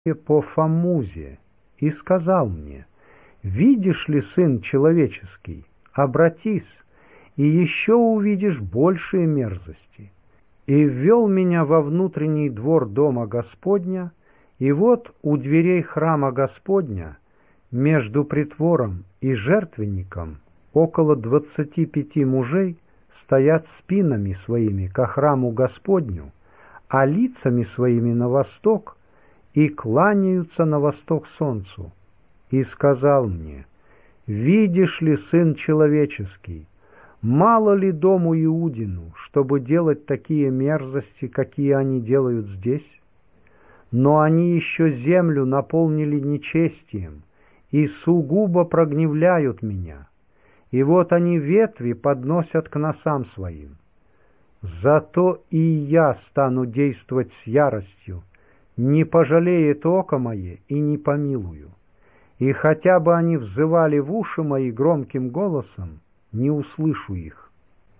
по Фамузе и сказал мне: «Видишь ли, сын человеческий, обратись, и еще увидишь большие мерзости». И ввел меня во внутренний двор дома Господня, и вот у дверей храма Господня, между притвором и жертвенником, около 25 мужей стоят спинами своими ко храму Господню, а лицами своими на восток, и кланяются на восток солнцу. И сказал мне: «Видишь ли, сын человеческий, мало ли дому Иудину, чтобы делать такие мерзости, какие они делают здесь? Но они еще землю наполнили нечестием и сугубо прогневляют меня, и вот они ветви подносят к носам своим. Зато и я стану действовать с яростью, не пожалеет око мое и не помилую. И хотя бы они взывали в уши мои громким голосом, не услышу их».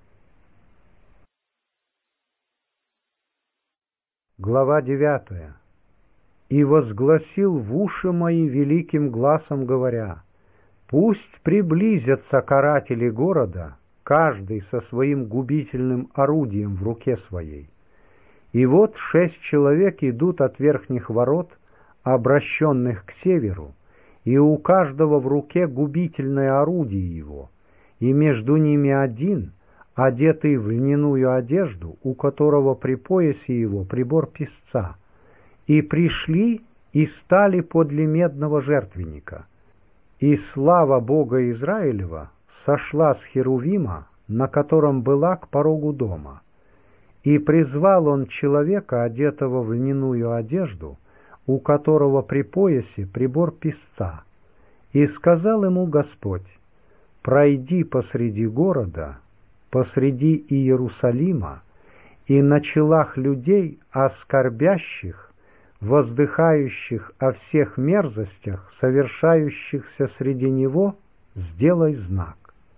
Глава 9. «И возгласил в уши мои великим гласом, говоря: пусть приблизятся каратели города, каждый со своим губительным орудием в руке своей. И вот 6 человек идут от верхних ворот, обращенных к северу, и у каждого в руке губительное орудие его, и между ними один, одетый в льняную одежду, у которого при поясе его прибор песца. И пришли и стали подле медного жертвенника. И слава Бога Израилева сошла с Херувима, на котором была, к порогу дома. И призвал он человека, одетого в льняную одежду, у которого при поясе прибор песца. И сказал ему Господь: пройди посреди города, посреди Иерусалима, и на челах людей, оскорбящих, воздыхающих о всех мерзостях, совершающихся среди него, сделай знак.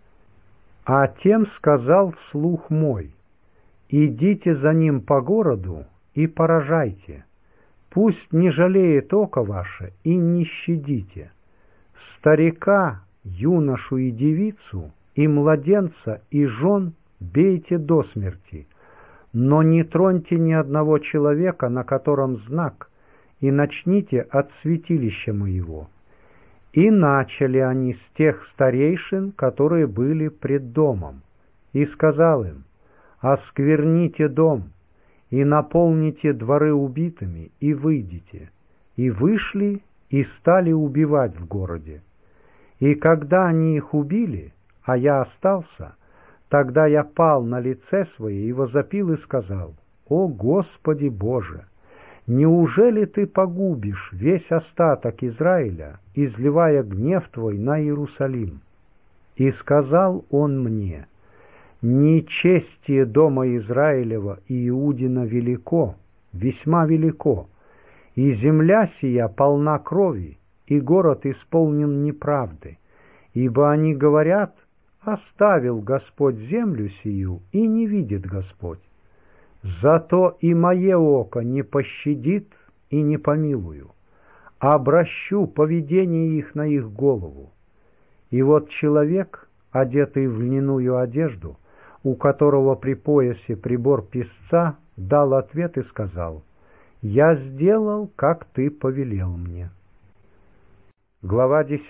А тем сказал вслух мой: идите за ним по городу и поражайте, пусть не жалеет око ваше и не щадите. Старика, юношу и девицу, и младенца, и жен бейте до смерти, но не троньте ни одного человека, на котором знак, и начните от святилища моего». И начали они с тех старейшин, которые были пред домом. И сказал им: оскверните дом, и наполните дворы убитыми, и выйдите. И вышли, и стали убивать в городе. И когда они их убили, а я остался, тогда я пал на лице свое и возопил и сказал: «О Господи Боже! Неужели ты погубишь весь остаток Израиля, изливая гнев твой на Иерусалим?» И сказал он мне: «Нечестие дома Израилева и Иудина велико, весьма велико, и земля сия полна крови, и город исполнен неправды, ибо они говорят: оставил Господь землю сию, и не видит Господь. Зато и мое око не пощадит и не помилую, а обращу поведение их на их голову». И вот человек, одетый в льняную одежду, у которого при поясе прибор песца, дал ответ и сказал: «Я сделал, как ты повелел мне». Глава 10.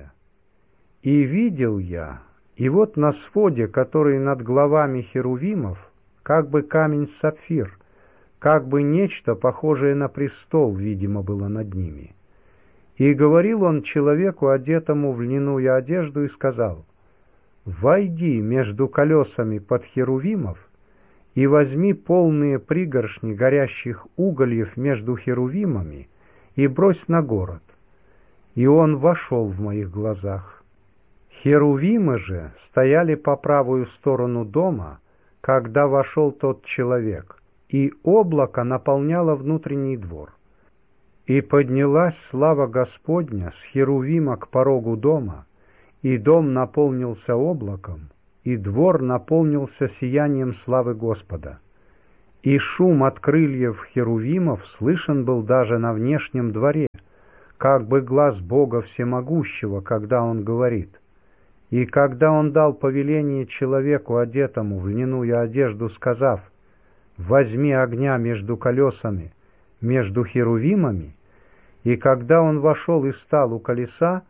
«И видел я, и вот на своде, который над главами херувимов, как бы камень-сапфир, как бы нечто похожее на престол, видимо, было над ними. И говорил он человеку, одетому в льняную одежду, и сказал: войди между колесами под херувимов и возьми полные пригоршни горящих угольев между херувимами и брось на город. И он вошел в моих глазах. Херувимы же стояли по правую сторону дома, когда вошел тот человек, и облако наполняло внутренний двор. И поднялась слава Господня с херувима к порогу дома, и дом наполнился облаком, и двор наполнился сиянием славы Господа. и шум от крыльев херувимов слышен был даже на внешнем дворе, как бы глаз Бога Всемогущего, когда Он говорит. И когда Он дал повеление человеку, одетому в льняную одежду, сказав: «Возьми огня между колесами, между херувимами», и когда он вошел и стал у колеса,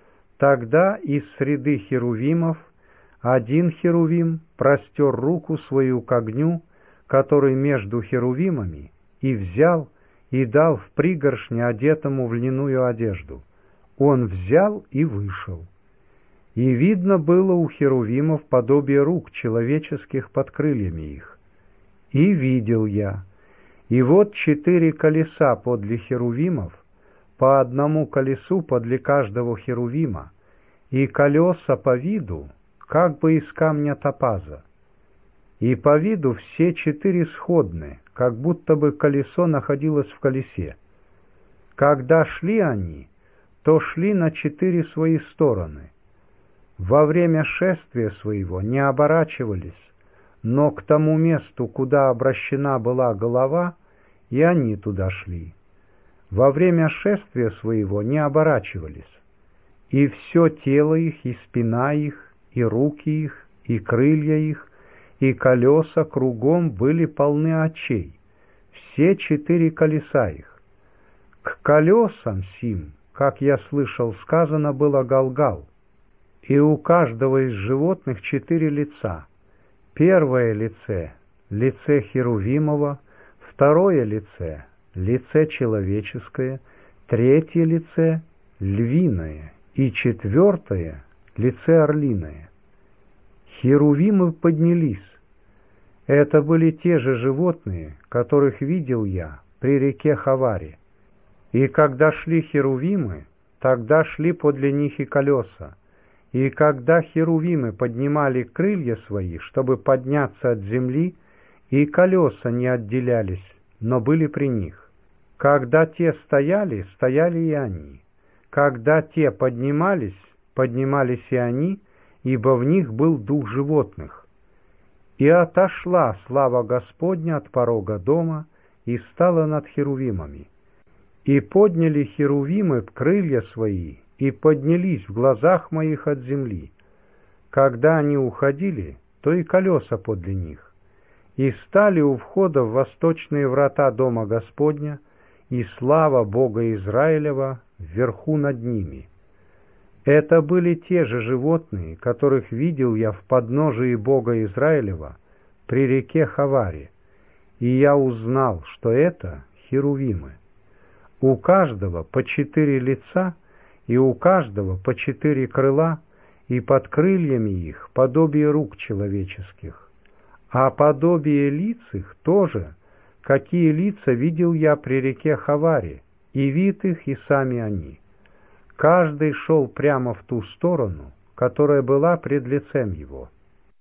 тогда из среды херувимов один херувим простер руку свою к огню, который между херувимами, и взял и дал в пригоршне одетому в льняную одежду. Он взял и вышел. И видно было у херувимов подобие рук человеческих под крыльями их. И видел я, и вот 4 колеса подле херувимов, по одному колесу подле каждого херувима, и колеса по виду, как бы из камня топаза. И по виду все 4 сходны, как будто бы колесо находилось в колесе. Когда шли они, то шли на 4 свои стороны. Во время шествия своего не оборачивались, но к тому месту, куда обращена была голова, и они туда шли. Во время шествия своего не оборачивались, и все тело их, и спина их, и руки их, и крылья их, и колеса кругом были полны очей, все 4 колеса их. К колесам сим, как я слышал сказано, было Галгал, и у каждого из животных 4 лица. Первое лице — лице Херувимова, второе лице — лице человеческое, третье лице — львиное, и четвертое — лице орлиное. Херувимы поднялись. Это были те же животные, которых видел я при реке Хаваре. И когда шли херувимы, тогда шли подле них и колеса. И когда херувимы поднимали крылья свои, чтобы подняться от земли, и колеса не отделялись, но были при них. Когда те стояли, стояли и они. Когда те поднимались, поднимались и они, ибо в них был дух животных. И отошла слава Господня от порога дома и стала над херувимами. И подняли херувимы крылья свои, и поднялись в глазах моих от земли. Когда они уходили, то и колеса подле них. И стали у входа в восточные врата дома Господня, и слава Бога Израилева вверху над ними. Это были те же животные, которых видел я в подножии Бога Израилева при реке Хаваре, и я узнал, что это херувимы. У каждого по 4 лица, и у каждого по 4 крыла, и под крыльями их подобие рук человеческих. А подобие лиц их тоже, какие лица видел я при реке Хаваре, и вид их, и сами они. Каждый шел прямо в ту сторону, которая была пред лицем его.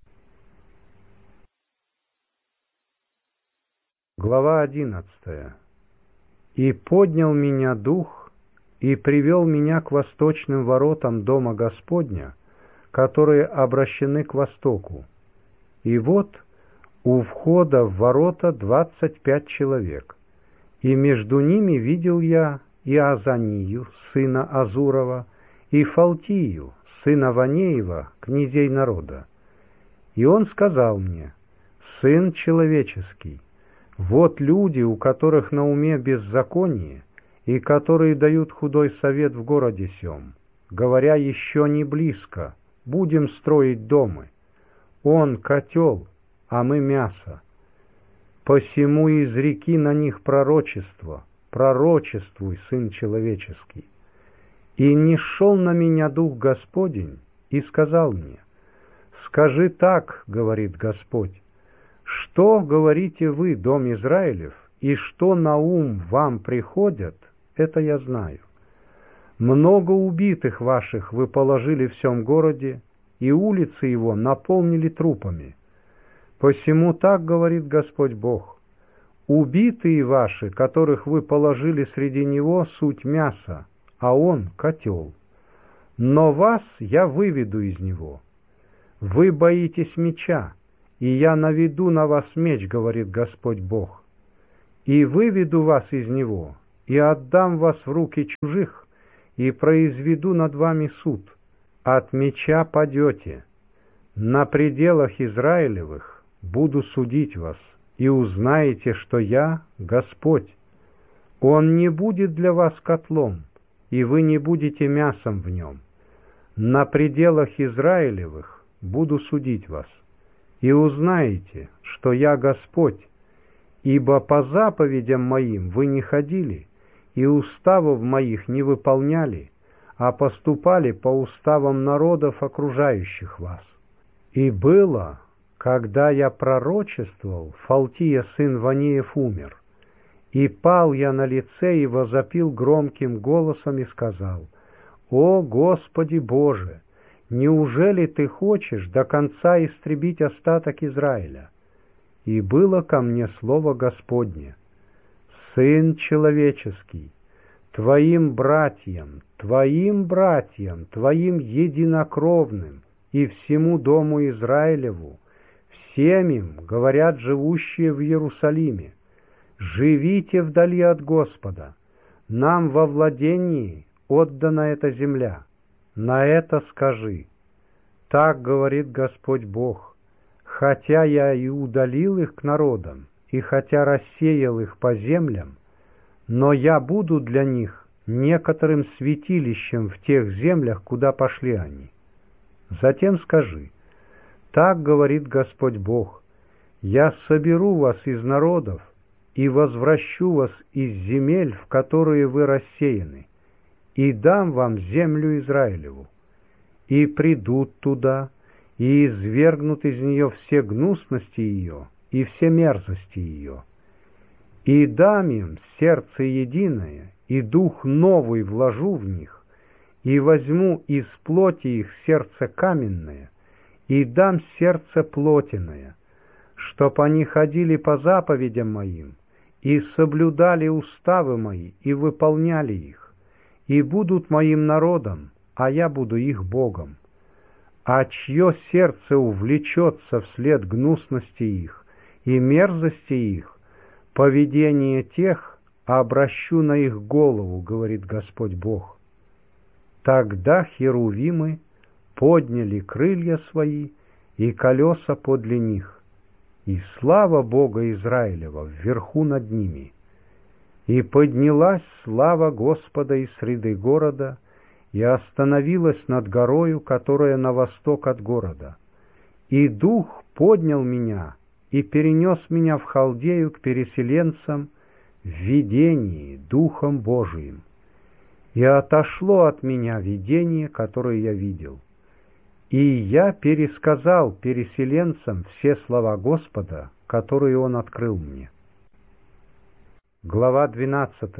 Глава 11. «И поднял меня дух, и привел меня к восточным воротам дома Господня, которые обращены к востоку. И вот у входа в ворота 25 человек, и между ними видел я и Азанию, сына Азурова, и Фалтию, сына Ванеева, князей народа. И он сказал мне: сын человеческий, вот люди, у которых на уме беззаконие, и которые дают худой совет в городе сем, говоря: еще не близко, будем строить домы. Он котел, а мы мясо. Посему изреки на них пророчество, пророчествуй, сын человеческий. И нишел на меня Дух Господень и сказал мне: скажи так, говорит Господь, что говорите вы, дом Израилев, и что на ум вам приходят, это я знаю. Много убитых ваших вы положили в сем городе, и улицы его наполнили трупами. Посему так говорит Господь Бог: убитые ваши, которых вы положили среди него, суть мясо, а он котел. Но вас я выведу из него. Вы боитесь меча, и я наведу на вас меч, говорит Господь Бог, и выведу вас из него, и отдам вас в руки чужих, и произведу над вами суд. От меча падете. На пределах Израилевых буду судить вас, и узнаете, что я Господь. Он не будет для вас котлом, и вы не будете мясом в нем. На пределах Израилевых буду судить вас, и узнаете, что я Господь, ибо по заповедям моим вы не ходили, и уставов моих не выполняли, а поступали по уставам народов, окружающих вас. И было, когда я пророчествовал, Фалтия сын Ванеев умер, и пал я на лице и возопил громким голосом и сказал: «О Господи Боже, неужели Ты хочешь до конца истребить остаток Израиля?» И было ко мне слово Господне: «Сын человеческий, твоим братьям, твоим единокровным и всему дому Израилеву, всем им, говорят живущие в Иерусалиме: живите вдали от Господа, нам во владении отдана эта земля. На это скажи: так говорит Господь Бог, хотя я и удалил их к народам, и хотя рассеял их по землям, но я буду для них некоторым святилищем в тех землях, куда пошли они. Затем скажи: так говорит Господь Бог, я соберу вас из народов и возвращу вас из земель, в которые вы рассеяны, и дам вам землю Израилеву. И придут туда, и извергнут из нее все гнусности ее и все мерзости ее. И дам им сердце единое, и дух новый вложу в них, и возьму из плоти их сердце каменное, и дам сердце плотяное, чтоб они ходили по заповедям моим, и соблюдали уставы мои, и выполняли их, и будут моим народом, а я буду их Богом. А чье сердце увлечется вслед гнусности их и мерзости их, поведение тех обращу на их голову, говорит Господь Бог. Тогда херувимы подняли крылья свои и колеса подле них, и слава Бога Израилева вверху над ними. И поднялась слава Господа из среды города, и остановилась над горою, которая на восток от города. И Дух поднял меня и перенес меня в Халдею к переселенцам в видении Духом Божиим. И отошло от меня видение, которое я видел. И я пересказал переселенцам все слова Господа, которые Он открыл мне. Глава 12.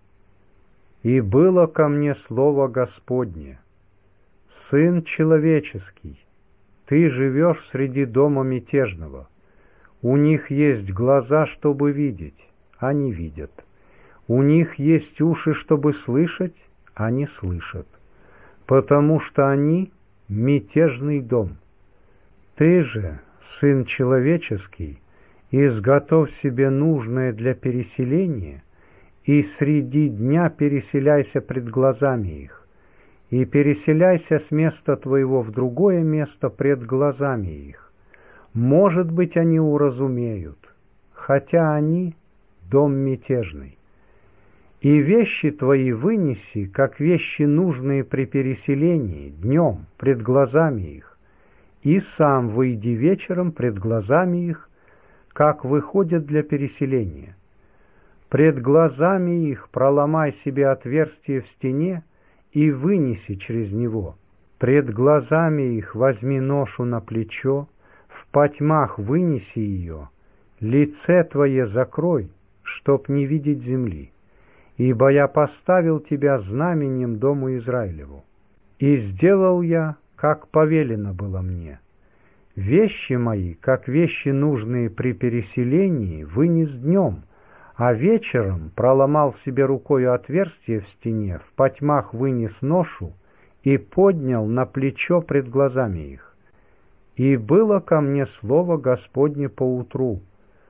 И было ко мне слово Господне: Сын человеческий, ты живешь среди дома мятежного. У них есть глаза, чтобы видеть, а не видят. У них есть уши, чтобы слышать, а не слышат. Потому что они мятежный дом. Ты же, Сын человеческий, изготовь себе нужное для переселения, и среди дня переселяйся пред глазами их, и переселяйся с места твоего в другое место пред глазами их. Может быть, они уразумеют, хотя они дом мятежный. И вещи твои вынеси, как вещи нужные при переселении, днем пред глазами их, и сам выйди вечером пред глазами их, как выходят для переселения. Пред глазами их проломай себе отверстие в стене и вынеси через него. Пред глазами их возьми ношу на плечо, в потьмах вынеси ее, лице твое закрой, чтоб не видеть земли. Ибо я поставил тебя знаменем дому Израилеву. И сделал я, как повелено было мне. Вещи мои, как вещи нужные при переселении, вынес днем, а вечером проломал себе рукою отверстие в стене, в потьмах вынес ношу и поднял на плечо пред глазами их. И было ко мне слово Господне поутру: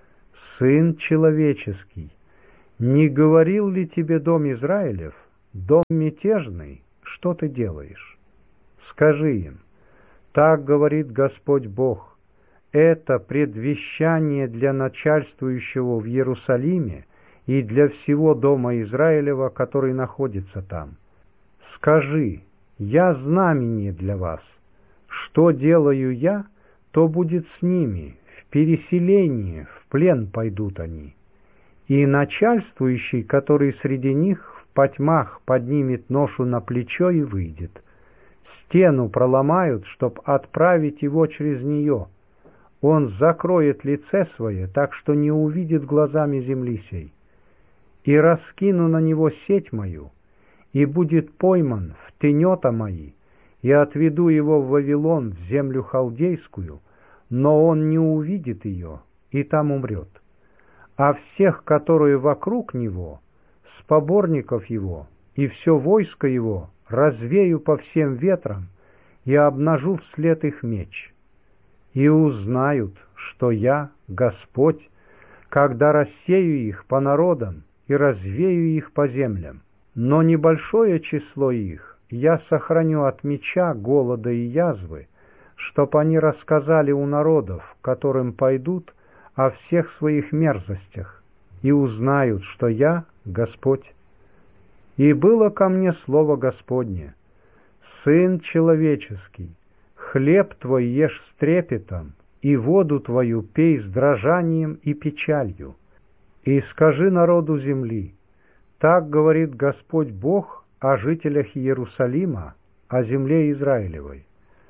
Сын человеческий, не говорил ли тебе дом Израилев, дом мятежный, что ты делаешь? Скажи им: так говорит Господь Бог, это предвещание для начальствующего в Иерусалиме и для всего дома Израилева, который находится там. Скажи: я знамение для вас. Что делаю я, то будет с ними, в переселении, в плен пойдут они. И начальствующий, который среди них, в потьмах поднимет ношу на плечо и выйдет. Стену проломают, чтоб отправить его через нее. Он закроет лице свое, так что не увидит глазами земли сей. И раскину на него сеть мою, и будет пойман в тенета мои, и отведу его в Вавилон, в землю халдейскую, но он не увидит ее, и там умрет. А всех, которые вокруг него, с поборников его, и все войско его, развею по всем ветрам, и обнажу вслед их меч. И узнают, что я, Господь, когда рассею их по народам и развею их по землям. Но небольшое число их я сохраню от меча, голода и язвы, чтоб они рассказали у народов, которым пойдут, о всех своих мерзостях, и узнают, что я Господь. И было ко мне слово Господне: Сын человеческий, хлеб твой ешь с трепетом, и воду твою пей с дрожанием и печалью. И скажи народу земли: так говорит Господь Бог о жителях Иерусалима, о земле Израилевой.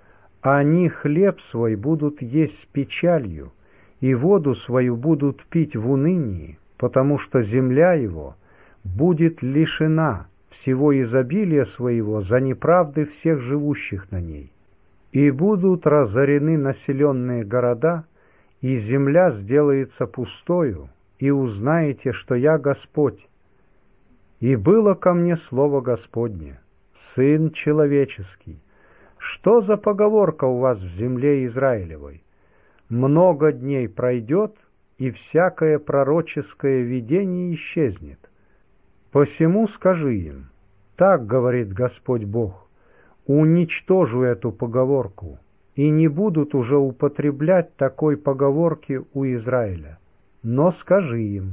Они хлеб свой будут есть с печалью, и воду свою будут пить в унынии, потому что земля его будет лишена всего изобилия своего за неправды всех живущих на ней. И будут разорены населенные города, и земля сделается пустою, и узнаете, что я Господь. И было ко мне слово Господне: Сын человеческий, что за поговорка у вас в земле Израилевой? Много дней пройдет, и всякое пророческое видение исчезнет. Посему скажи им: так говорит Господь Бог, уничтожу эту поговорку, и не будут уже употреблять такой поговорки у Израиля. Но скажи им: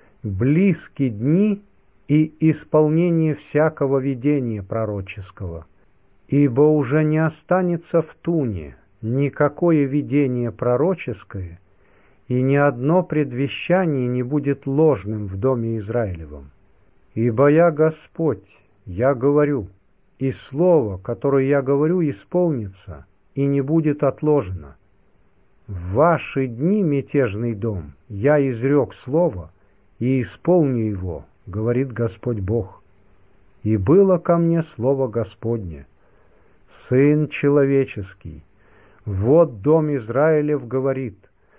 близки дни и исполнение всякого видения пророческого, ибо уже не останется в туне никакое видение пророческое, и ни одно предвещание не будет ложным в доме Израилевом. Ибо я Господь, я говорю, и слово, которое я говорю, исполнится, и не будет отложено. В ваши дни, мятежный дом, я изрек слово, и исполню его, говорит Господь Бог. И было ко мне слово Господне: Сын человеческий, вот дом Израилев говорит,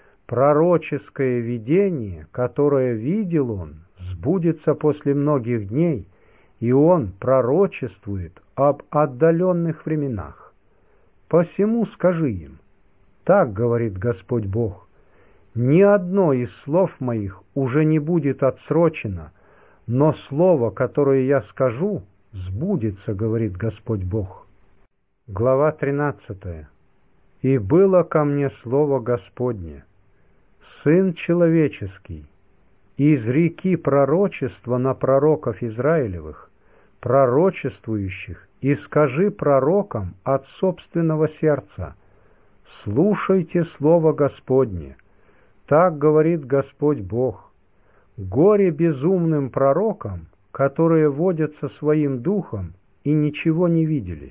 пророческое видение, которое видел он, сбудется после многих дней, и он пророчествует об отдаленных временах. Посему скажи им: так говорит Господь Бог, ни одно из слов моих уже не будет отсрочено, но слово, которое я скажу, сбудется, говорит Господь Бог. Глава 13. И было ко мне слово Господне: Сын человеческий, изреки пророчество на пророков Израилевых, пророчествующих, и скажи пророкам от собственного сердца: слушайте слово Господне. Так говорит Господь Бог: горе безумным пророкам, которые водятся своим духом и ничего не видели.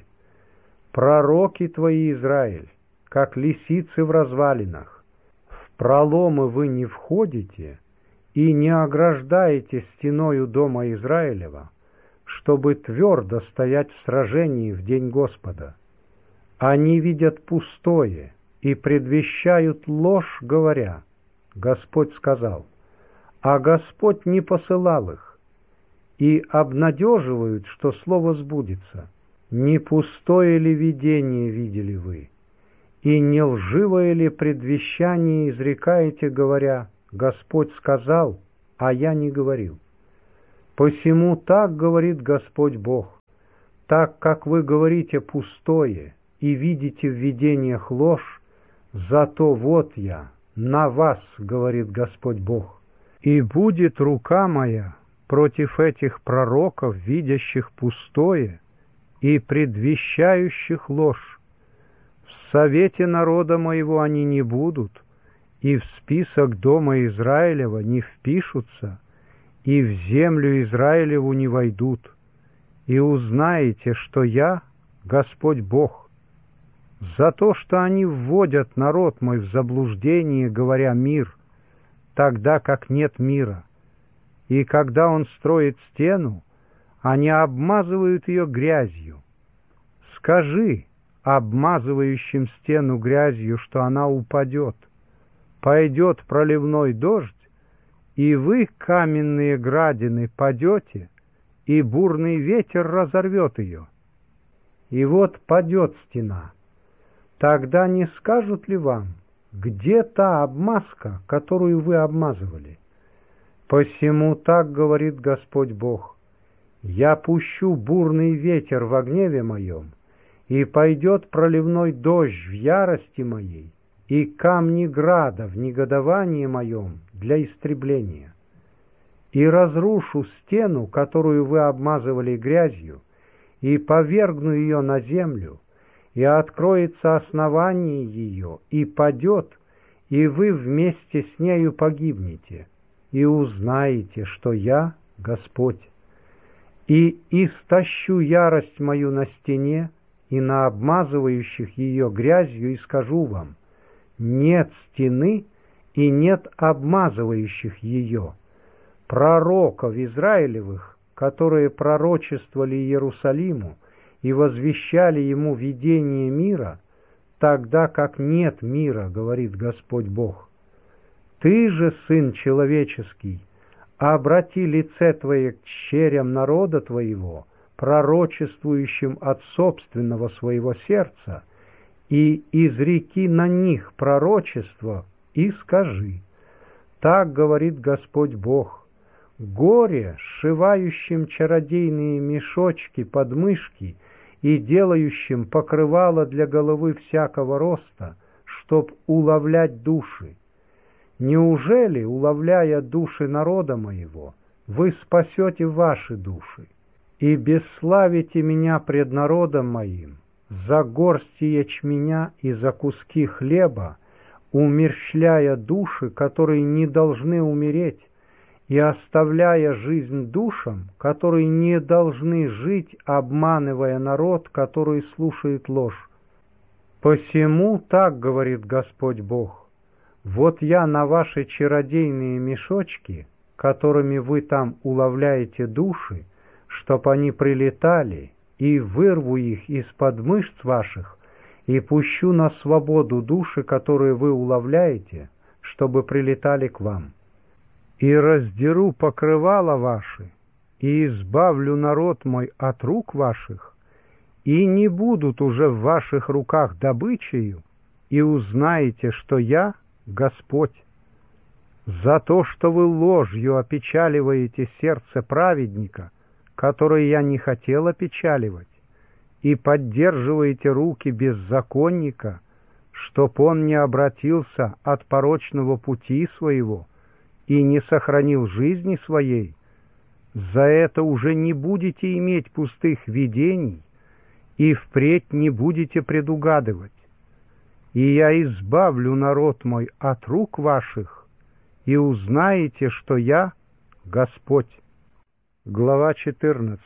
Пророки твои, Израиль, как лисицы в развалинах. В проломы вы не входите и не ограждаете стеною дома Израилева, чтобы твердо стоять в сражении в день Господа. Они видят пустое и предвещают ложь, говоря: Господь сказал, а Господь не посылал их, и обнадеживают, что слово сбудется. Не пустое ли видение видели вы? И не лживое ли предвещание изрекаете, говоря: Господь сказал, а я не говорил? Посему так говорит Господь Бог: так как вы говорите пустое и видите в видениях ложь, зато вот я на вас, говорит Господь Бог, и будет рука моя против этих пророков, видящих пустое и предвещающих ложь. В совете народа моего они не будут, и в список дома Израилева не впишутся, и в землю Израилеву не войдут. И узнаете, что я Господь Бог, за то, что они вводят народ мой в заблуждение, говоря мир, тогда как нет мира. И когда он строит стену, они обмазывают ее грязью. Скажи обмазывающим стену грязью, что она упадет. Пойдет проливной дождь, и вы, каменные градины, падете, и бурный ветер разорвет ее. И вот падет стена. Тогда не скажут ли вам, где та обмазка, которую вы обмазывали? Посему так говорит Господь Бог: я пущу бурный ветер во гневе моем, и пойдет проливной дождь в ярости моей, и камни града в негодовании моем для истребления. И разрушу стену, которую вы обмазывали грязью, и повергну ее на землю, и откроется основание ее, и падет, и вы вместе с нею погибнете, и узнаете, что я Господь. И истощу ярость мою на стене и на обмазывающих ее грязью, и скажу вам: нет стены и нет обмазывающих ее. Пророков Израилевых, которые пророчествовали Иерусалиму и возвещали ему видение мира, тогда как нет мира, говорит Господь Бог. Ты же, сын человеческий, обрати лице твое к черям народа твоего, пророчествующим от собственного своего сердца, и изреки на них пророчество, и скажи: так говорит Господь Бог: горе сшивающим чародейные мешочки под мышки и делающим покрывало для головы всякого роста, чтоб уловлять души. Неужели, уловляя души народа моего, вы спасете ваши души и бесславите меня пред народом моим за горсти ячменя и за куски хлеба, умерщвляя души, которые не должны умереть, и оставляя жизнь душам, которые не должны жить, обманывая народ, который слушает ложь? Посему так говорит Господь Бог: вот я на ваши чародейные мешочки, которыми вы там уловляете души, чтоб они прилетали, и вырву их из-под мышц ваших, и пущу на свободу души, которые вы уловляете, чтобы прилетали к вам. И раздеру покрывала ваши, и избавлю народ мой от рук ваших, и не будут уже в ваших руках добычею, и узнаете, что я Господь. За то, что вы ложью опечаливаете сердце праведника, которое я не хотел опечаливать, и поддерживаете руки беззаконника, чтоб он не обратился от порочного пути своего и не сохранил жизни своей, за это уже не будете иметь пустых видений и впредь не будете предугадывать. И я избавлю народ мой от рук ваших, и узнаете, что я Господь. Глава 14.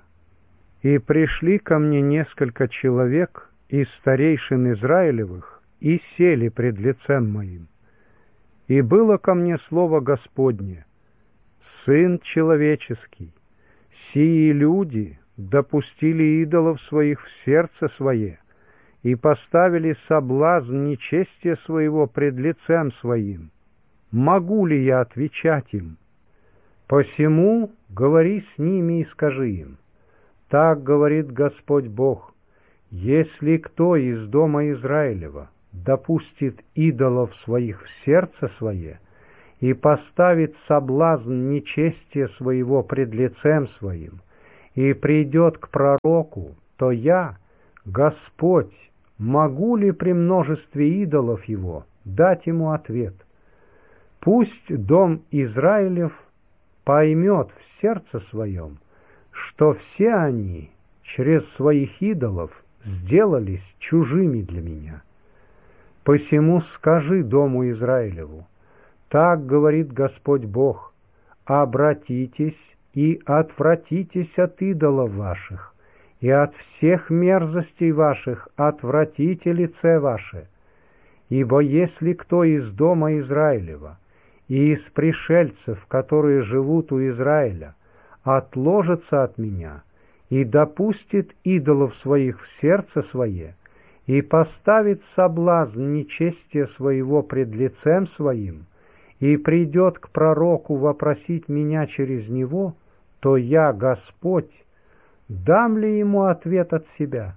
И пришли ко мне несколько человек из старейшин Израилевых, и сели пред лицем моим. И было ко мне слово Господне: Сын человеческий, сии люди допустили идолов своих в сердце свое, и поставили соблазн нечестия своего пред лицем своим. Могу ли я отвечать им? Посему говори с ними и скажи им: так говорит Господь Бог: если кто из дома Израилева допустит идолов своих в сердце свое и поставит соблазн нечестия своего пред лицем своим, и придет к пророку, то я, Господь, могу ли при множестве идолов его дать ему ответ? Пусть дом Израилев поймет в сердце своем, что все они через своих идолов сделались чужими для меня. Посему скажи дому Израилеву: так говорит Господь Бог, обратитесь и отвратитесь от идолов ваших, и от всех мерзостей ваших отвратите лице ваше. Ибо если кто из дома Израилева и из пришельцев, которые живут у Израиля, отложится от меня и допустит идолов своих в сердце свое, и поставит соблазн нечестия своего пред лицем своим, и придет к пророку вопросить меня через него, то я, Господь, дам ли ему ответ от себя?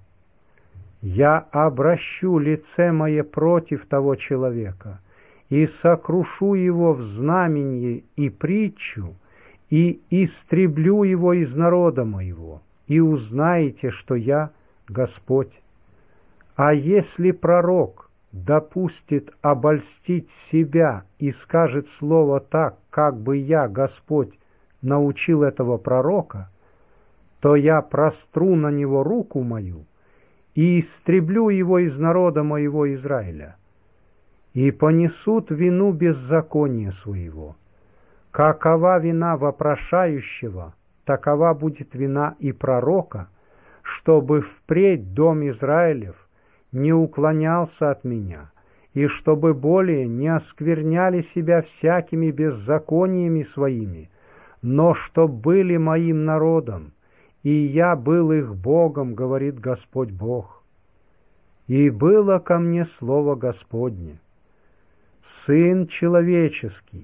Я обращу лице мое против того человека и сокрушу его в знаменье и притчу, и истреблю его из народа моего, и узнаете, что я Господь. А если пророк допустит обольстить себя и скажет слово так, как бы я, Господь, научил этого пророка, то я простру на него руку мою и истреблю его из народа моего Израиля, и понесут вину беззакония своего. Какова вина вопрошающего, такова будет вина и пророка, чтобы впредь дом Израилев не уклонялся от меня, и чтобы более не оскверняли себя всякими беззакониями своими, но чтоб были моим народом, и я был их Богом, говорит Господь Бог. И было ко мне слово Господне: Сын человеческий,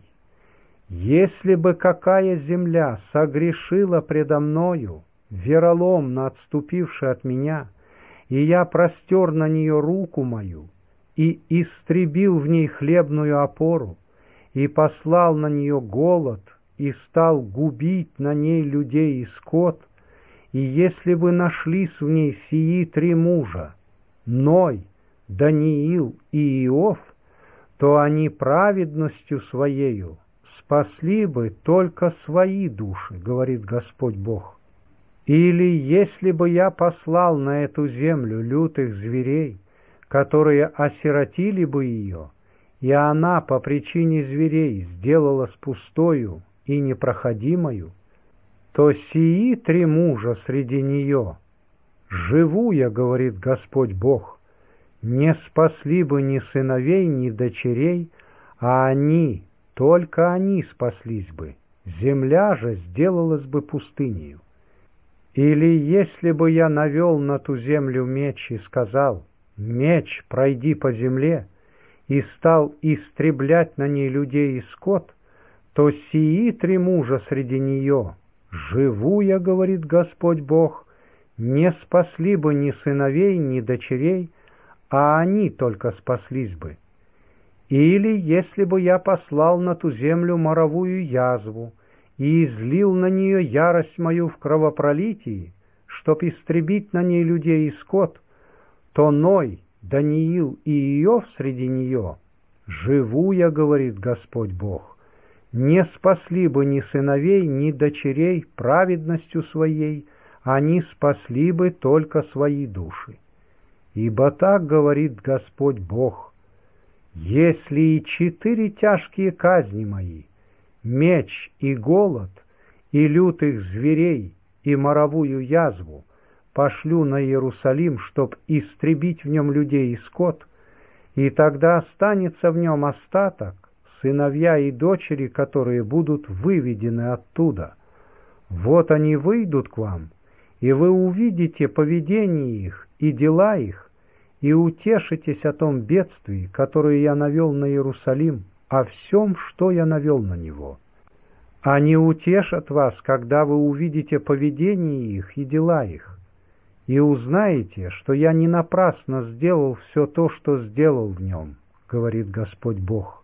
если бы какая земля согрешила предо мною, вероломно отступивши от меня, и я простер на нее руку мою, и истребил в ней хлебную опору, и послал на нее голод, и стал губить на ней людей и скот, и если бы нашлись в ней сии три мужа, Ной, Даниил и Иов, то они праведностью своею спасли бы только свои души, говорит Господь Бог. Или если бы я послал на эту землю лютых зверей, которые осиротили бы ее, и она по причине зверей сделалась пустою и непроходимою, то сии три мужа среди нее, живу я, говорит Господь Бог, не спасли бы ни сыновей, ни дочерей, а они, только они спаслись бы, земля же сделалась бы пустынею. Или если бы я навел на ту землю меч и сказал: «Меч, пройди по земле», и стал истреблять на ней людей и скот, то сии три мужа среди нее, живу я, говорит Господь Бог, не спасли бы ни сыновей, ни дочерей, а они только спаслись бы. Или если бы я послал на ту землю моровую язву и излил на нее ярость мою в кровопролитии, чтоб истребить на ней людей и скот, то Ной, Даниил и Иов среди нее, живу я, говорит Господь Бог, не спасли бы ни сыновей, ни дочерей праведностью своей, они спасли бы только свои души. Ибо так говорит Господь Бог: если и 4 тяжкие казни мои, меч и голод, и лютых зверей, и моровую язву пошлю на Иерусалим, чтоб истребить в нем людей и скот, и тогда останется в нем остаток, сыновья и дочери, которые будут выведены оттуда. Вот они выйдут к вам, и вы увидите поведение их и дела их, и утешитесь о том бедствии, которое я навел на Иерусалим, о всем, что я навел на него. Они утешат вас, когда вы увидите поведение их и дела их. и узнаете, что я не напрасно сделал все то, что сделал в нем, говорит Господь Бог.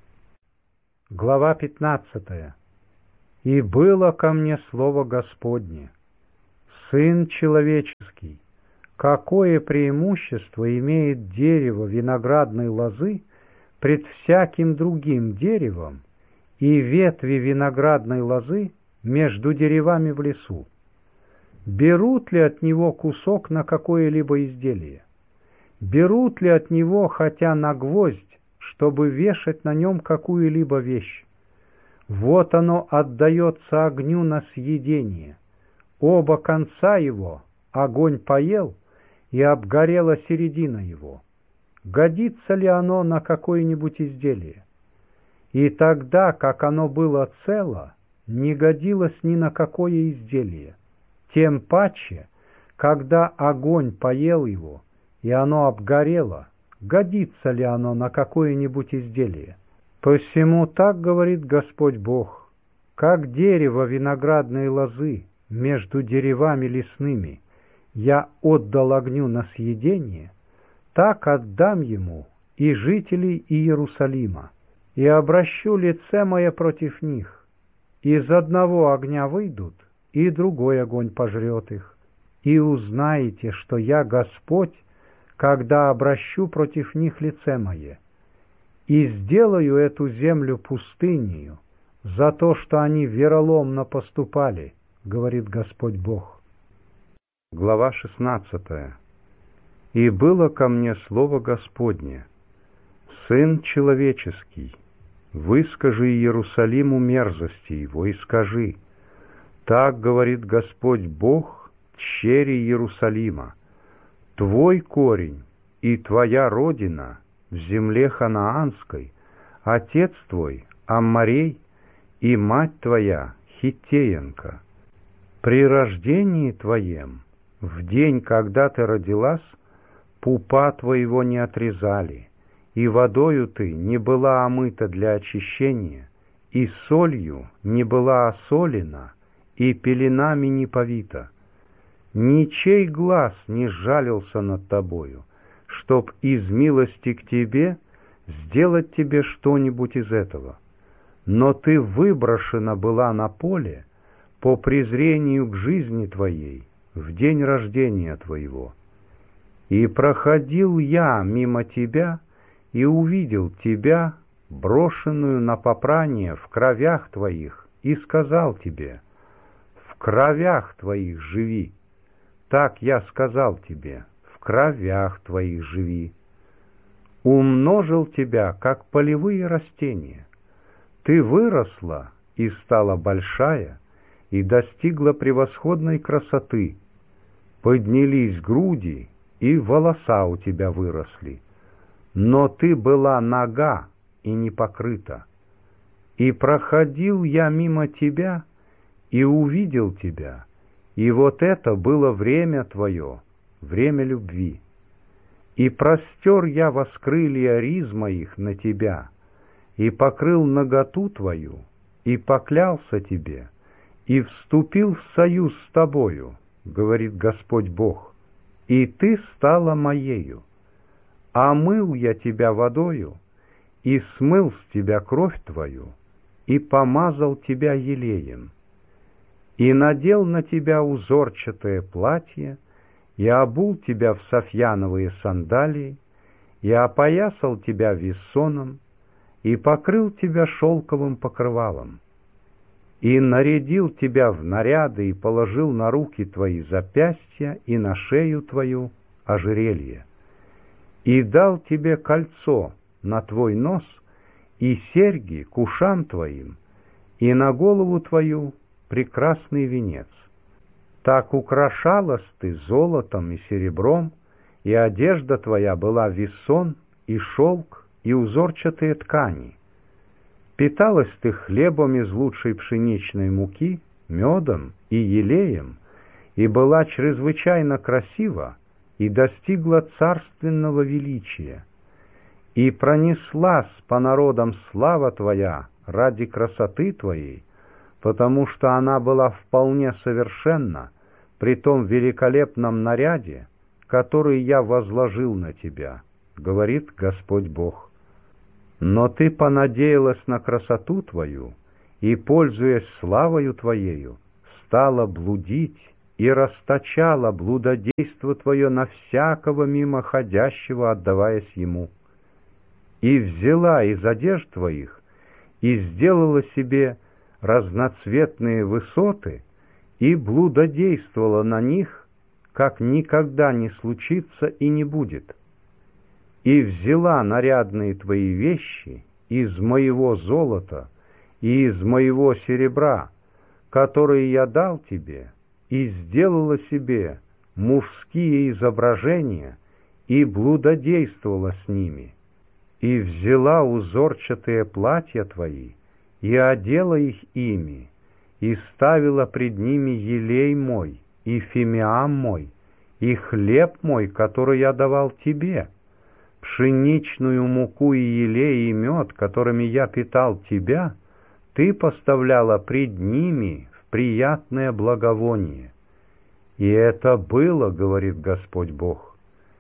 Глава 15. И было ко мне слово Господне: Сын человеческий, какое преимущество имеет дерево виноградной лозы пред всяким другим деревом и ветви виноградной лозы между деревами в лесу? Берут ли от него кусок на какое-либо изделие? Берут ли от него хотя на гвоздь, чтобы вешать на нем какую-либо вещь? Вот оно отдается огню на съедение. Оба конца его огонь поел, и обгорела середина его. Годится ли оно на какое-нибудь изделие? И тогда, как оно было цело, не годилось ни на какое изделие. Тем паче, когда огонь поел его, и оно обгорело, годится ли оно на какое-нибудь изделие? Посему так говорит Господь Бог: как дерево виноградной лозы между деревами лесными я отдал огню на съедение, так отдам ему и жителей Иерусалима, и обращу лице мое против них. Из одного огня выйдут, и другой огонь пожрет их. И узнаете, что я Господь, когда обращу против них лице мое, и сделаю эту землю пустынею за то, что они вероломно поступали, говорит Господь Бог. Глава 16. И было ко мне слово Господне: Сын человеческий, выскажи Иерусалиму мерзости его и скажи: так говорит Господь Бог тщери Иерусалима: твой корень и твоя родина в земле ханаанской, отец твой Амморей и мать твоя Хиттеянка. При рождении твоем, в день, когда ты родилась, пупа твоего не отрезали, и водою ты не была омыта для очищения, и солью не была осолена, и пеленами не повита. Ничей глаз не сжалился над тобою, чтоб из милости к тебе сделать тебе что-нибудь из этого. Но ты выброшена была на поле по презрению к жизни твоей в день рождения твоего. И проходил я мимо тебя и увидел тебя, брошенную на попрание в кровях твоих, и сказал тебе: в кровях твоих живи. Так я сказал тебе: в кровях твоих живи. Умножил тебя, как полевые растения. Ты выросла и стала большая, и достигла превосходной красоты. Поднялись груди, и волоса у тебя выросли. Но ты была нага и не покрыта. И проходил я мимо тебя, и увидел тебя, и вот это было время твое, время любви. И простер я воскрылья риз моих на тебя, и покрыл наготу твою, и поклялся тебе, и вступил в союз с тобою, говорит Господь Бог, и ты стала моею. Омыл я тебя водою, и смыл с тебя кровь твою, и помазал тебя елеем, и надел на тебя узорчатое платье, и обул тебя в софьяновые сандалии, и опоясал тебя вессоном, и покрыл тебя шелковым покрывалом, и нарядил тебя в наряды, и положил на руки твои запястья, и на шею твою ожерелье, и дал тебе кольцо на твой нос, и серьги к ушам твоим, и на голову твою прекрасный венец. Так украшалась ты золотом и серебром, и одежда твоя была вессон, и шелк, и узорчатые ткани. Питалась ты хлебом из лучшей пшеничной муки, медом и елеем, и была чрезвычайно красива, и достигла царственного величия. И пронеслась по народам слава твоя ради красоты твоей, потому что она была вполне совершенна, при том великолепном наряде, который я возложил на тебя, говорит Господь Бог. Но ты понадеялась на красоту твою и, пользуясь славою твоею, стала блудить и расточала блудодейство твое на всякого мимоходящего, отдаваясь ему. И взяла из одежд твоих и сделала себе разноцветные высоты и блудодействовала на них, как никогда не случится и не будет. И взяла нарядные твои вещи из моего золота и из моего серебра, которые я дал тебе, и сделала себе мужские изображения и блудодействовала с ними, и взяла узорчатые платья твои и одела их ими, и ставила пред ними елей мой, и фимиам мой, и хлеб мой, который я давал тебе, пшеничную муку и елей и мед, которыми я питал тебя, ты поставляла пред ними в приятное благовоние. И это было, говорит Господь Бог.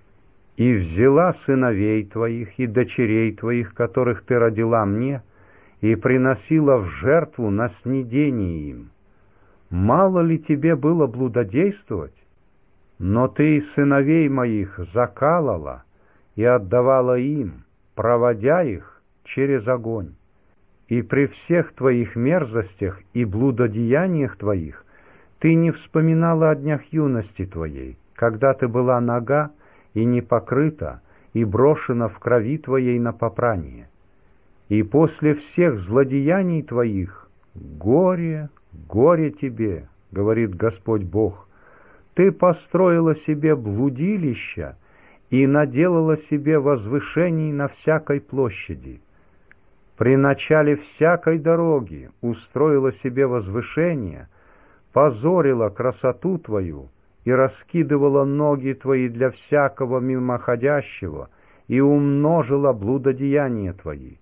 И взяла сыновей твоих и дочерей твоих, которых ты родила мне, и приносила в жертву на снедение им. Мало ли тебе было блудодействовать? Но ты и сыновей моих закалала и отдавала им, проводя их через огонь. И при всех твоих мерзостях и блудодеяниях твоих ты не вспоминала о днях юности твоей, когда ты была нага и не покрыта, и брошена в крови твоей на попрание. И после всех злодеяний твоих горе, горе тебе, говорит Господь Бог, ты построила себе блудилища и наделала себе возвышений на всякой площади. При начале всякой дороги устроила себе возвышение, позорила красоту твою и раскидывала ноги твои для всякого мимоходящего и умножила блудодеяния твои.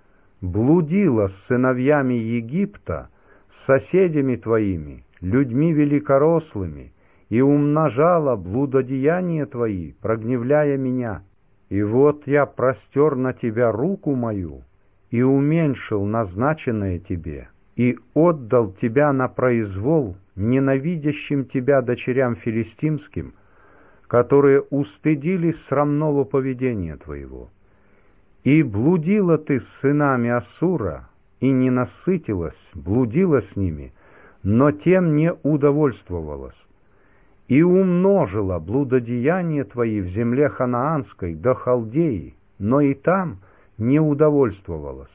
Блудила с сыновьями Египта, с соседями твоими, людьми великорослыми, и умножала блудодеяния твои, прогневляя меня. И вот я простер на тебя руку мою и уменьшил назначенное тебе, и отдал тебя на произвол ненавидящим тебя дочерям филистимским, которые устыдились срамного поведения твоего. И блудила ты с сынами Ассура, и не насытилась, блудила с ними, но тем не удовольствовалась. И умножила блудодеяния твои в земле ханаанской до Халдеи, но и там не удовольствовалась.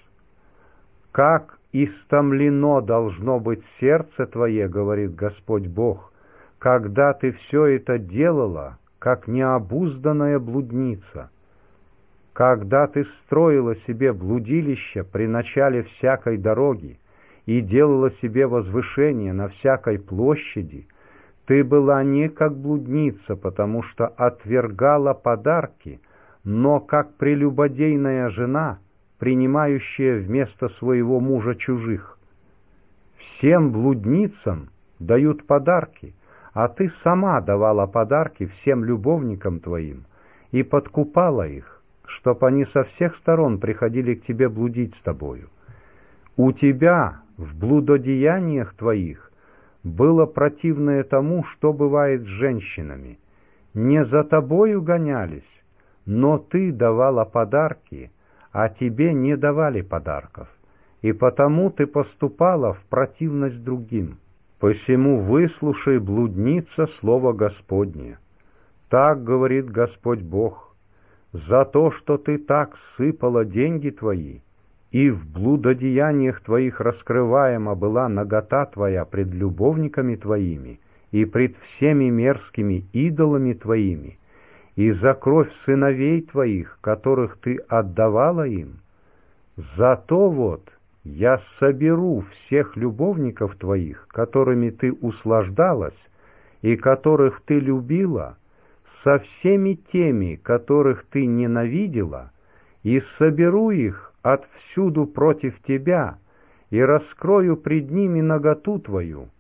Как истомлено должно быть сердце твое, говорит Господь Бог, когда ты все это делала, как необузданная блудница. Когда ты строила себе блудилище при начале всякой дороги и делала себе возвышение на всякой площади, ты была не как блудница, потому что отвергала подарки, но как прелюбодейная жена, принимающая вместо своего мужа чужих. Всем блудницам дают подарки, а ты сама давала подарки всем любовникам твоим и подкупала их, чтоб они со всех сторон приходили к тебе блудить с тобою. У тебя в блудодеяниях твоих было противное тому, что бывает с женщинами. Не за тобою гонялись, но ты давала подарки, а тебе не давали подарков, и потому ты поступала в противность другим. Посему выслушай, блудница, слово Господне. Так говорит Господь Бог: за то, что ты так сыпала деньги твои, и в блудодеяниях твоих раскрываема была нагота твоя пред любовниками твоими и пред всеми мерзкими идолами твоими, и за кровь сыновей твоих, которых ты отдавала им, зато вот я соберу всех любовников твоих, которыми ты услаждалась и которых ты любила, со всеми теми, которых ты ненавидела, и соберу их отвсюду против тебя, и раскрою пред ними наготу твою,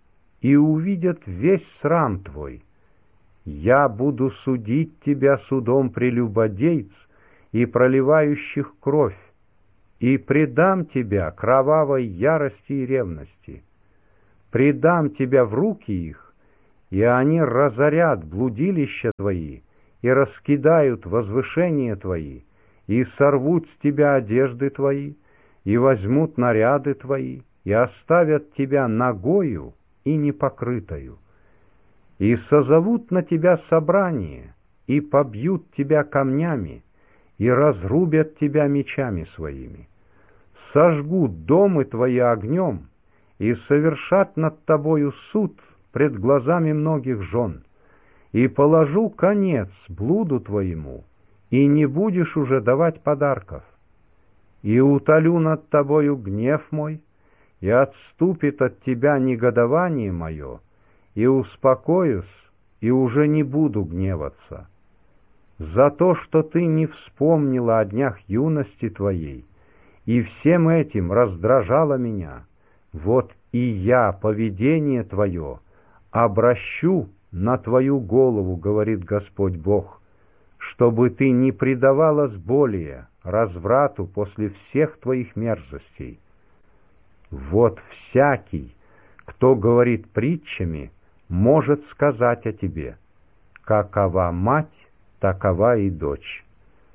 и увидят весь срам твой. Я буду судить тебя судом прелюбодейц и проливающих кровь, и предам тебя кровавой ярости и ревности. Предам тебя в руки их, и они разорят блудилища твои, и раскидают возвышения твои, и сорвут с тебя одежды твои, и возьмут наряды твои, и оставят тебя нагою и непокрытою, и созовут на тебя собрание, и побьют тебя камнями, и разрубят тебя мечами своими, сожгут домы твои огнем, и совершат над тобою суд пред глазами многих жен, и положу конец блуду твоему, и не будешь уже давать подарков, и утолю над тобою гнев мой, и отступит от тебя негодование мое, и успокоюсь, и уже не буду гневаться. За то, что ты не вспомнила о днях юности твоей, и всем этим раздражала меня, вот и я поведение твое обращу на твою голову, говорит Господь Бог, чтобы ты не предавалась более разврату после всех твоих мерзостей. Вот всякий, кто говорит притчами, может сказать о тебе: какова мать, такова и дочь.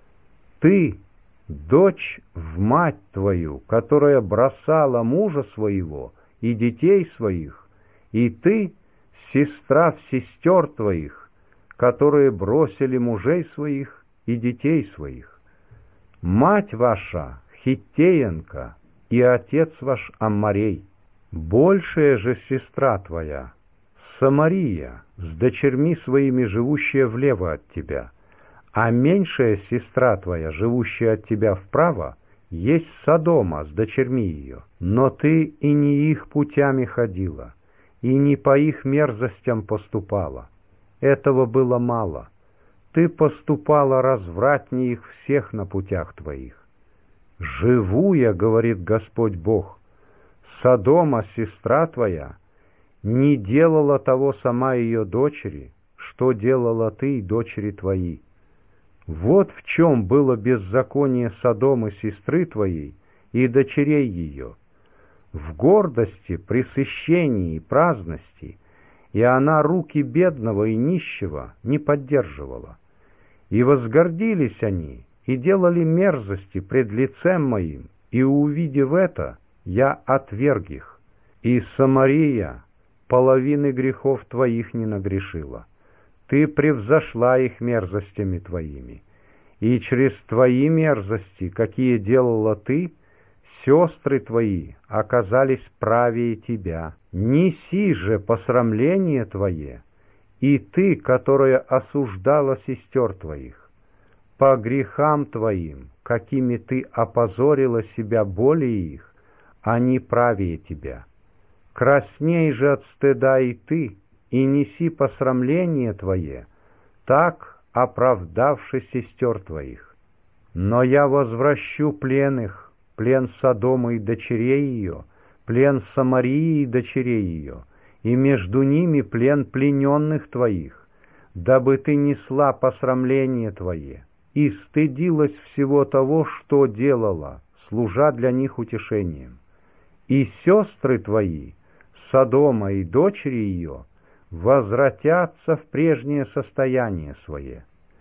Ты, дочь, в мать твою, которая бросала мужа своего и детей своих, и ты, сестра в сестер твоих, которые бросили мужей своих и детей своих. Мать ваша хиттеянка, и отец ваш Амморей. Большая же сестра твоя Самария, с дочерьми своими живущая влево от тебя, а меньшая сестра твоя, живущая от тебя вправо, есть Содома с дочерьми ее. Но ты и не их путями ходила, и не по их мерзостям поступала. Этого было мало. Ты поступала развратнее их всех на путях твоих. «Живу я, — говорит Господь Бог, — Содома, сестра твоя, не делала того сама ее дочери, что делала ты и дочери твои. Вот в чем было беззаконие Содомы, сестры твоей, и дочерей ее. В гордости, пресыщении и праздности, и она руки бедного и нищего не поддерживала. И возгордились они, и делали мерзости пред лицем моим, и, увидев это, я отверг их. И Самария половины грехов твоих не нагрешила. Ты превзошла их мерзостями твоими. И через твои мерзости, какие делала ты, сестры твои оказались правее тебя. Неси же посрамление твое, и ты, которая осуждала сестер твоих. По грехам твоим, какими ты опозорила себя более их, они правее тебя. Красней же от стыда и ты, и неси посрамление твое, так оправдавши сестер твоих. Но я возвращу плен их, плен Содома и дочерей ее, плен Самарии и дочерей ее, и между ними плен плененных твоих, дабы ты несла посрамление твое и стыдилась всего того, что делала, служа для них утешением. И сестры твои, Содома и дочери ее, возвратятся в прежнее состояние свое.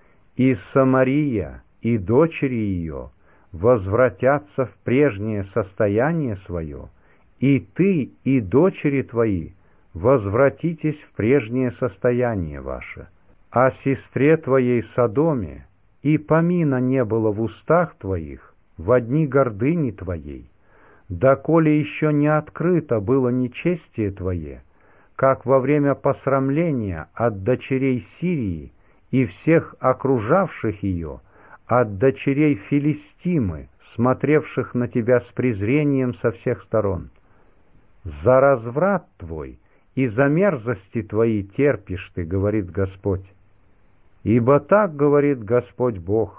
И Самария и дочери ее возвратятся в прежнее состояние свое, и ты и дочери твои возвратитесь в прежнее состояние ваше. О сестре твоей Содоме и помина не было в устах твоих во дни гордыни твоей, доколе еще не открыто было нечестие твое, как во время посрамления от дочерей Сирии и всех окружавших ее, от дочерей Филистимы, смотревших на тебя с презрением со всех сторон. За разврат твой и за мерзости твои терпишь ты, говорит Господь. Ибо так говорит Господь Бог: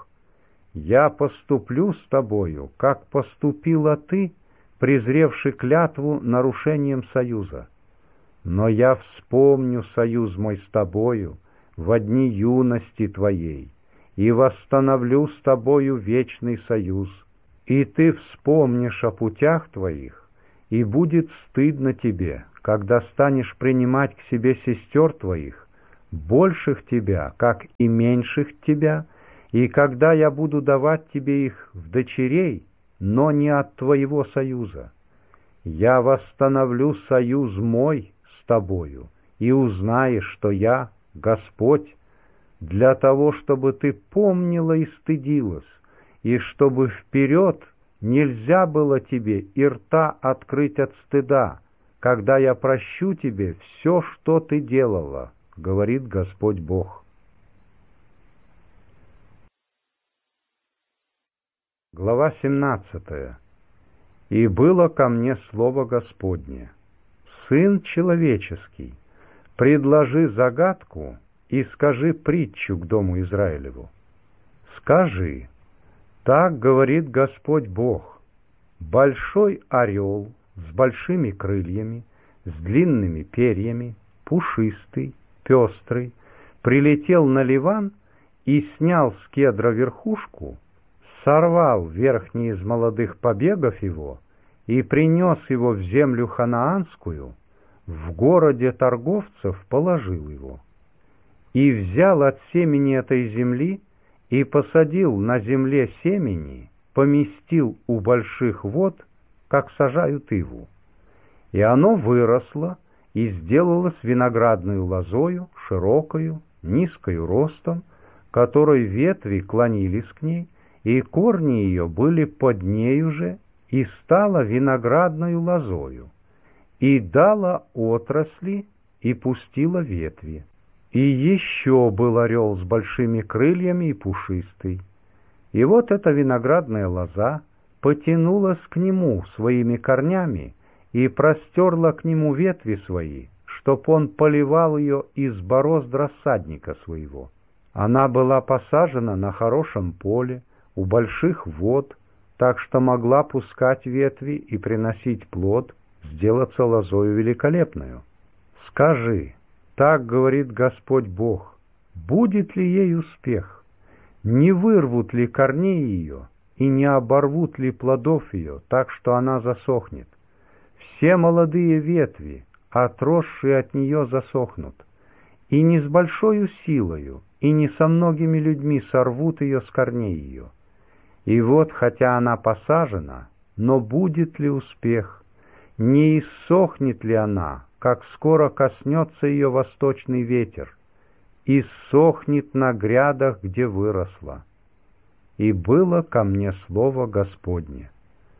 я поступлю с тобою, как поступила ты, презревши клятву нарушением союза. Но я вспомню союз мой с тобою во дни юности твоей, и восстановлю с тобою вечный союз, и ты вспомнишь о путях твоих, и будет стыдно тебе, когда станешь принимать к себе сестер твоих, больших тебя, как и меньших тебя, и когда я буду давать тебе их в дочерей, но не от твоего союза. Я восстановлю союз мой с тобою, и узнаешь, что я Господь, для того, чтобы ты помнила и стыдилась, и чтобы вперед нельзя было тебе и рта открыть от стыда, когда я прощу тебе все, что ты делала, говорит Господь Бог. Глава 17. «И было ко мне слово Господне: Сын человеческий, предложи загадку и скажи притчу к дому Израилеву. Скажи: так говорит Господь Бог, большой орел с большими крыльями, с длинными перьями, пушистый, пестрый, прилетел на Ливан и снял с кедра верхушку, сорвал верхний из молодых побегов его и принес его в землю ханаанскую, в городе торговцев положил его. И взял от семени этой земли и посадил на земле семени, поместил у больших вод, как сажают иву. И оно выросло и сделалось виноградную лозою, широкою, низкою ростом, которой ветви клонились к ней, и корни ее были под нею же, и стала виноградную лозою, и дала отрасли, и пустила ветви. И еще был орел с большими крыльями и пушистый. И вот эта виноградная лоза потянулась к нему своими корнями и простерла к нему ветви свои, чтоб он поливал ее из борозд рассадника своего. Она была посажена на хорошем поле, у больших вод, так что могла пускать ветви и приносить плод, сделаться лозою великолепную. Скажи: так говорит Господь Бог, будет ли ей успех? Не вырвут ли корней ее и не оборвут ли плодов ее, так что она засохнет? Все молодые ветви, отросшие от нее, засохнут, и не с большою силою, и не со многими людьми сорвут ее с корней ее. И вот, хотя она посажена, но будет ли успех? Не иссохнет ли она, как скоро коснется ее восточный ветер, и сохнет на грядах, где выросла? И было ко мне слово Господне: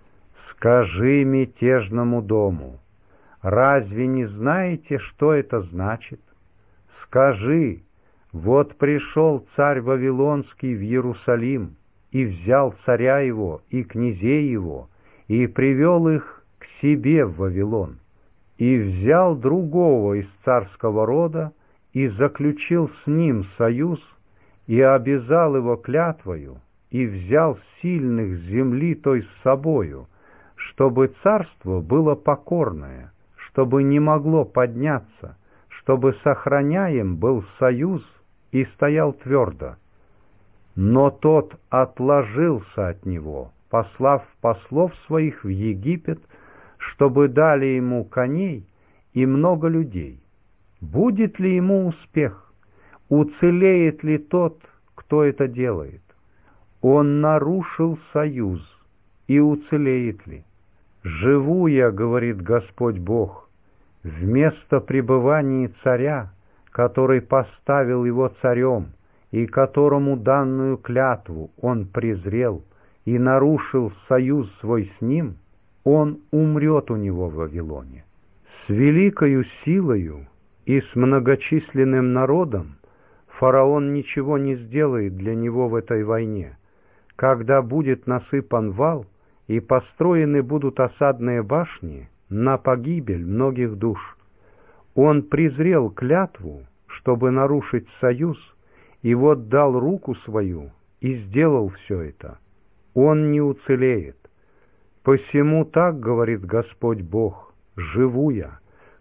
скажи мятежному дому, разве не знаете, что это значит? Скажи: вот пришел царь Вавилонский в Иерусалим, и взял царя его и князей его, и привел их к себе в Вавилон, и взял другого из царского рода, и заключил с ним союз, и обязал его клятвою, и взял сильных с земли той с собою, чтобы царство было покорное, чтобы не могло подняться, чтобы сохраняем был союз и стоял твердо. Но тот отложился от него, послав послов своих в Египет, чтобы дали ему коней и много людей. Будет ли ему успех? Уцелеет ли тот, кто это делает? Он нарушил союз, и уцелеет ли? Живу я, говорит Господь Бог, вместо пребывания царя, который поставил его царем, и которому данную клятву он презрел и нарушил союз свой с ним, он умрет у него в Вавилоне. С великою силою и с многочисленным народом фараон ничего не сделает для него в этой войне, когда будет насыпан вал и построены будут осадные башни на погибель многих душ. Он презрел клятву, чтобы нарушить союз, и вот дал руку свою и сделал все это. Он не уцелеет. Посему так говорит Господь Бог: живу я,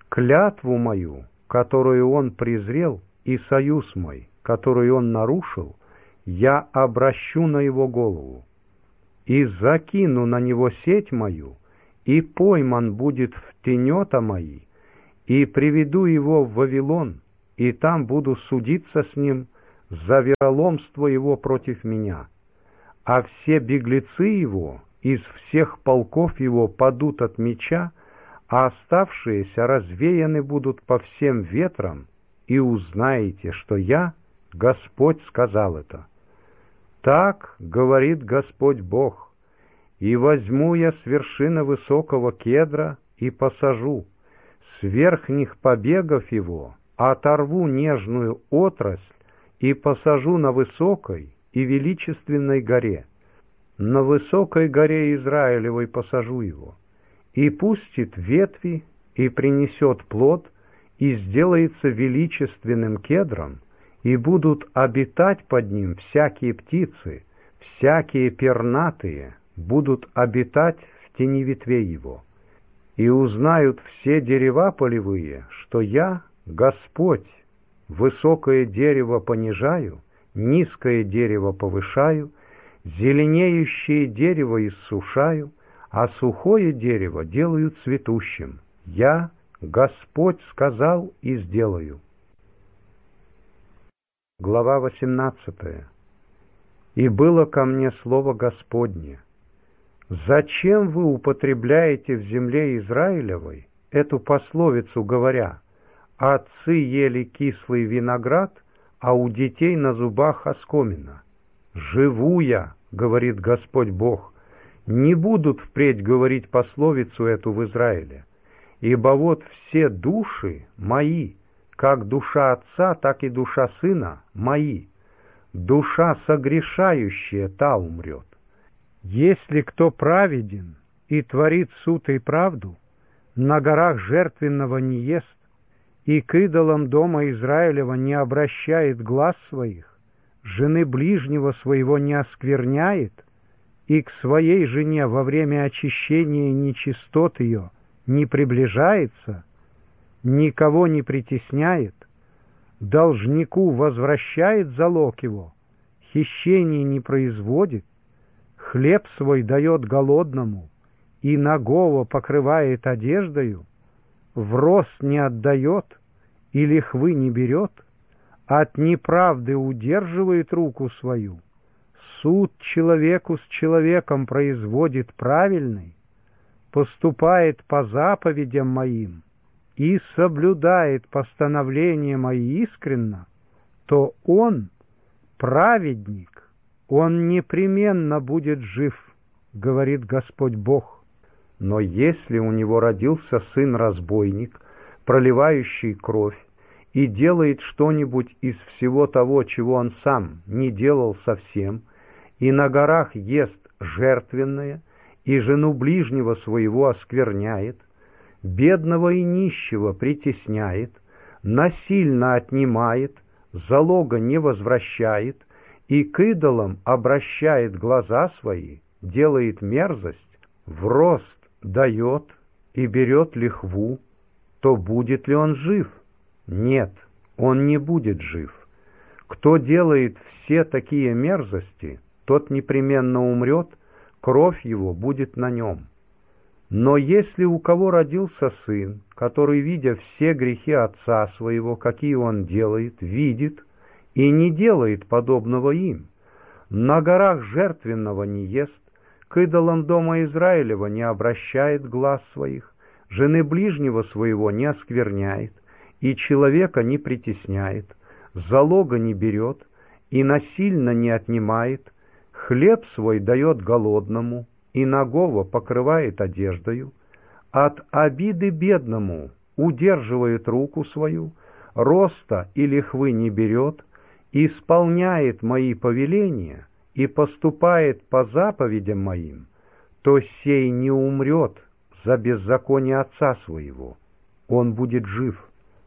клятву мою, которую он презрел, и союз мой, который он нарушил, я обращу на его голову, и закину на него сеть мою, и пойман будет в тенета мои, и приведу его в Вавилон, и там буду судиться с ним за вероломство его против меня. А все беглецы его из всех полков его падут от меча, а оставшиеся развеяны будут по всем ветрам, и узнаете, что я, Господь, сказал это. Так говорит Господь Бог, и возьму я с вершины высокого кедра и посажу, с верхних побегов его оторву нежную отрасль и посажу на высокой и величественной горе. На высокой горе Израилевой посажу его, и пустит ветви, и принесет плод, и сделается величественным кедром, и будут обитать под ним всякие птицы, всякие пернатые будут обитать в тени ветвей его. И узнают все дерева полевые, что я, Господь, высокое дерево понижаю, низкое дерево повышаю, зеленеющее дерево иссушаю, а сухое дерево делаю цветущим. Я, Господь, сказал и сделаю. Глава 18. И было ко мне слово Господне: зачем вы употребляете в земле Израилевой эту пословицу, говоря: отцы ели кислый виноград, а у детей на зубах оскомина? Живу я, говорит Господь Бог, не будут впредь говорить пословицу эту в Израиле, ибо вот все души мои, как душа отца, так и душа сына мои. Душа согрешающая, та умрет. Если кто праведен и творит суд и правду, на горах жертвенного не ест, и к идолам дома Израилева не обращает глаз своих, жены ближнего своего не оскверняет, и к своей жене во время очищения нечистот ее не приближается, никого не притесняет, должнику возвращает залог его, хищение не производит, хлеб свой дает голодному и нагого покрывает одеждою, в рост не отдает и лихвы не берет, от неправды удерживает руку свою, суд человеку с человеком производит правильный, поступает по заповедям моим и соблюдает постановления мои искренно, то он, праведник, он непременно будет жив, говорит Господь Бог. Но если у него родился сын-разбойник, проливающий кровь, и делает что-нибудь из всего того, чего он сам не делал совсем, и на горах ест жертвенное, и жену ближнего своего оскверняет, бедного и нищего притесняет, насильно отнимает, залога не возвращает, и к идолам обращает глаза свои, делает мерзость, в рост дает и берет лихву, то будет ли он жив? Нет, он не будет жив. Кто делает все такие мерзости, тот непременно умрет, кровь его будет на нем. Но если у кого родился сын, который, видя все грехи отца своего, какие он делает, видит и не делает подобного им, на горах жертвенного не ест, к идолам дома Израилева не обращает глаз своих, жены ближнего своего не оскверняет, и человека не притесняет, залога не берет, и насильно не отнимает, хлеб свой дает голодному, и нагого покрывает одеждою, от обиды бедному удерживает руку свою, роста и лихвы не берет, исполняет мои повеления и поступает по заповедям моим, то сей не умрет за беззаконие отца своего, он будет жив.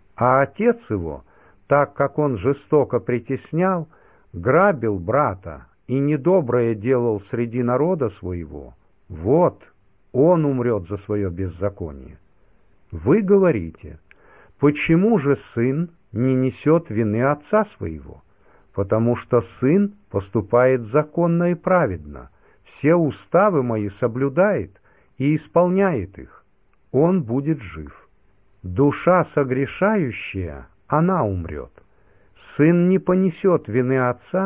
А отец его, так как он жестоко притеснял, грабил брата и недоброе делал среди народа своего, вот он умрет за свое беззаконие. Вы говорите: Почему же сын не несет вины отца своего? Потому что сын поступает законно и праведно, все уставы мои соблюдает и исполняет их. Он будет жив. Душа согрешающая, она умрет. Сын не понесет вины отца,